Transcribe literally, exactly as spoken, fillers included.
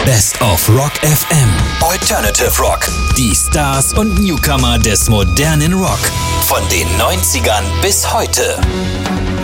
Best of Rock F M. Alternative Rock. Die Stars und Newcomer des modernen Rock. Von den neunzigern bis heute.